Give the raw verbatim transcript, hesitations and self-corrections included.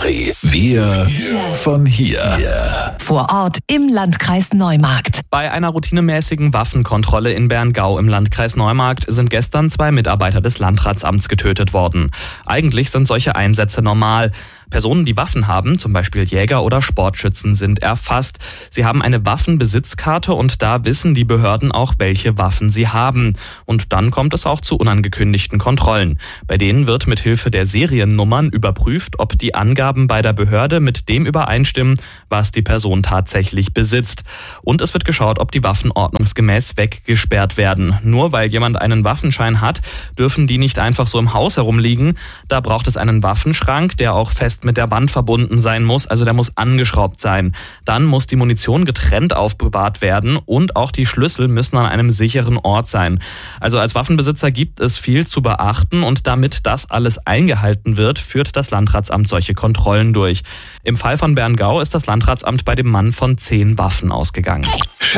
Charivari. Wir von hier. Vor Ort im Landkreis Neumarkt. Bei einer routinemäßigen Waffenkontrolle in Berngau im Landkreis Neumarkt sind gestern zwei Mitarbeiter des Landratsamts getötet worden. Eigentlich sind solche Einsätze normal. Personen, die Waffen haben, zum Beispiel Jäger oder Sportschützen, sind erfasst. Sie haben eine Waffenbesitzkarte und da wissen die Behörden auch, welche Waffen sie haben. Und dann kommt es auch zu unangekündigten Kontrollen. Bei denen wird mit Hilfe der Seriennummern überprüft, ob die Angaben bei der Behörde mit dem übereinstimmen, was die Person tatsächlich besitzt. Und es wird geschaut, ob die Waffen ordnungsgemäß weggesperrt werden. Nur weil jemand einen Waffenschein hat, dürfen die nicht einfach so im Haus herumliegen. Da braucht es einen Waffenschrank, der auch fest mit der Wand verbunden sein muss, also der muss angeschraubt sein. Dann muss die Munition getrennt aufbewahrt werden und auch die Schlüssel müssen an einem sicheren Ort sein. Also als Waffenbesitzer gibt es viel zu beachten und damit das alles eingehalten wird, führt das Landratsamt solche Kontrollen durch. Im Fall von Berngau ist das Landratsamt bei dem Mann von zehn Waffen ausgegangen.